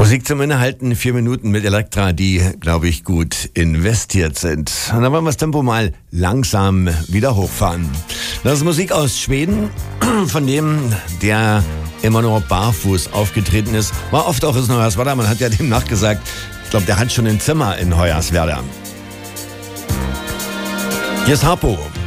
Musik zum Innehalten, 4 Minuten mit Elektra, die, glaube ich, gut investiert sind. Und dann wollen wir das Tempo mal langsam wieder hochfahren. Das ist Musik aus Schweden, von dem, der immer nur barfuß aufgetreten ist. War oft auch in Hoyerswerda, man hat ja dem nachgesagt, ich glaube, der hat schon ein Zimmer in Hoyerswerda. Hier ist Harpo.